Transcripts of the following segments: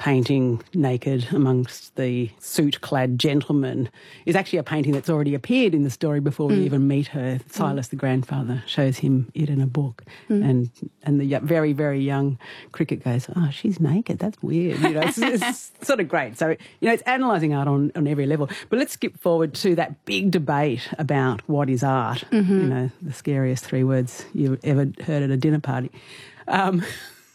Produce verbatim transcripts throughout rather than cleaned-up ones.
painting naked amongst the suit-clad gentlemen is actually a painting that's already appeared in the story before mm. we even meet her. Silas, mm. the grandfather, shows him it in a book. Mm. And and the very, very young Cricket goes, oh, she's naked, that's weird. You know, it's, it's sort of great. So, you know, it's analysing art on, on every level. But let's skip forward to that big debate about what is art. Mm-hmm. You know, the scariest three words you've ever heard at a dinner party. Um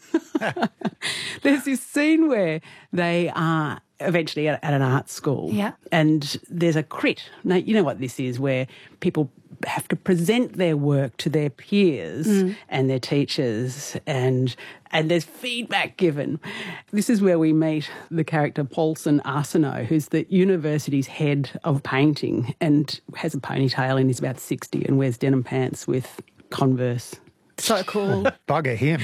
There's this scene where they are eventually at, at an art school, yeah. and there's a crit. Now, you know what this is, where people have to present their work to their peers mm. and their teachers, and and there's feedback given. This is where we meet the character Paulson Arsenault, who's the university's head of painting and has a ponytail and is about sixty and wears denim pants with Converse. So cool. Bugger him.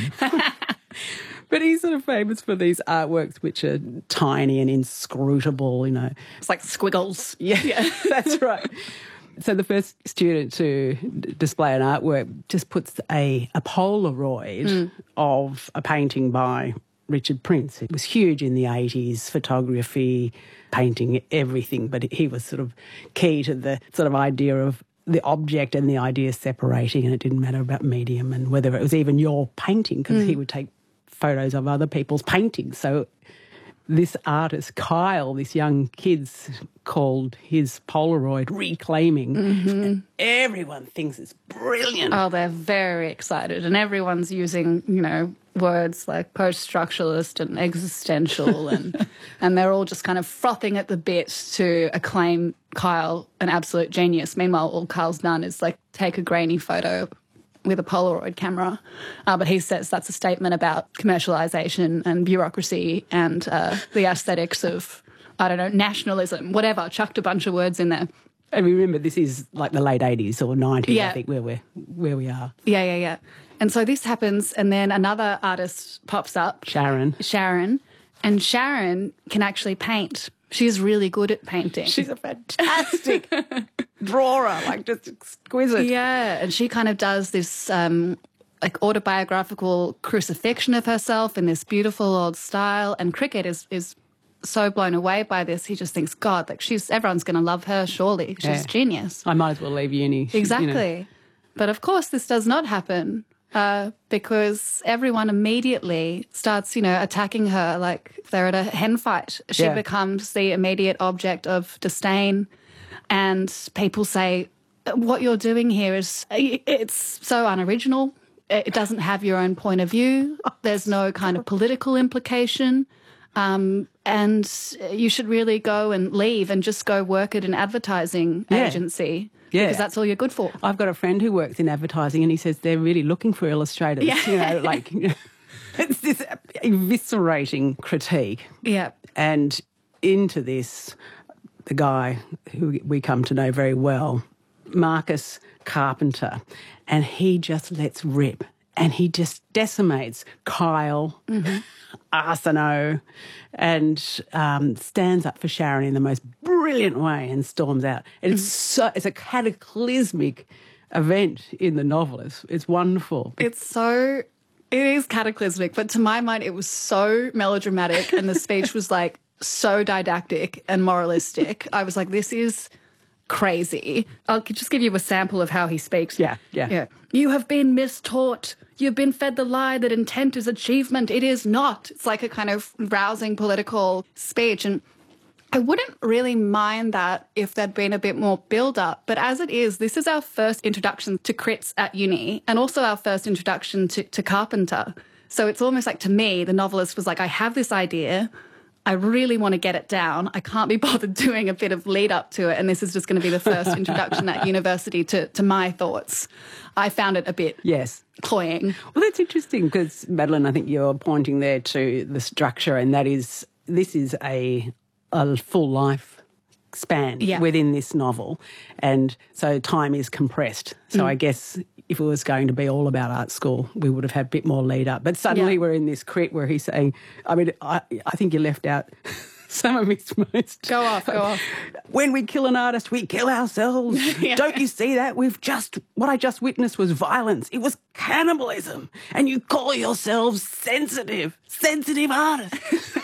But he's sort of famous for these artworks which are tiny and inscrutable, you know. It's like squiggles. Yeah, yeah. That's right. So the first student to d- display an artwork just puts a, a Polaroid mm. of a painting by Richard Prince. It was huge in the eighties, photography, painting, everything, but he was sort of key to the sort of idea of the object and the idea separating, and it didn't matter about medium and whether it was even your painting, because mm. he would take photos of other people's paintings. So this artist, Kyle, this young kid's called his Polaroid Reclaiming. Mm-hmm. And everyone thinks it's brilliant. Oh, they're very excited. And everyone's using, you know, words like post-structuralist and existential and and they're all just kind of frothing at the bit to acclaim Kyle an absolute genius. Meanwhile, all Kyle's done is like take a grainy photo with a Polaroid camera. Uh, but he says that's a statement about commercialisation and bureaucracy and uh, the aesthetics of, I don't know, nationalism, whatever, chucked a bunch of words in there. And remember, this is like the late eighties or nineties, yeah. I think, where, we're, where we are. Yeah, yeah, yeah. And so this happens, and then another artist pops up. Sharon. Sharon. And Sharon can actually paint. She's really good at painting. She's a fantastic drawer, like just exquisite. Yeah, and she kind of does this um, like autobiographical crucifixion of herself in this beautiful old style. And Cricket is is so blown away by this. He just thinks, God, like she's everyone's going to love her. Surely she's yeah. genius. I might as well leave uni. Exactly. You know. But of course, this does not happen. Uh, because everyone immediately starts, you know, attacking her like they're at a hen fight. She yeah. becomes the immediate object of disdain, and people say, what you're doing here is, it's so unoriginal. It doesn't have your own point of view. There's no kind of political implication. Um, and you should really go and leave and just go work at an advertising yeah. agency. Yeah. Because that's all you're good for. I've got a friend who works in advertising and he says they're really looking for illustrators. Yeah. You know, like it's this eviscerating critique. Yeah. And into this, the guy who we come to know very well, Marcus Carpenter, and he just lets rip and he just decimates Kyle, mm-hmm. Arsenault, and um, stands up for Sharon in the most brilliant way and storms out. And it's so it's a cataclysmic event in the novel. It's, it's wonderful. It's so it is cataclysmic, but to my mind, it was so melodramatic, and the speech was like so didactic and moralistic. I was like, this is crazy. I'll just give you a sample of how he speaks. Yeah, yeah. Yeah. You have been mistaught. You've been fed the lie that intent is achievement. It is not. It's like a kind of rousing political speech. And I wouldn't really mind that if there'd been a bit more build-up. But as it is, this is our first introduction to crits at uni and also our first introduction to, to Carpenter. So it's almost like, to me, the novelist was like, I have this idea. I really want to get it down. I can't be bothered doing a bit of lead up to it. And this is just going to be the first introduction at university to, to my thoughts. I found it a bit yes. cloying. Well, that's interesting because, Madeline, I think you're pointing there to the structure, and that is, this is a, a full life span yeah. within this novel. And so time is compressed. So mm. I guess if it was going to be all about art school, we would have had a bit more lead up. But suddenly yeah. we're in this crit where he's saying, I mean, I, I think you left out some of his most... Go off, go off. When we kill an artist, we kill ourselves. yeah. Don't you see that? We've just... What I just witnessed was violence. It was cannibalism. And you call yourselves sensitive, sensitive artists.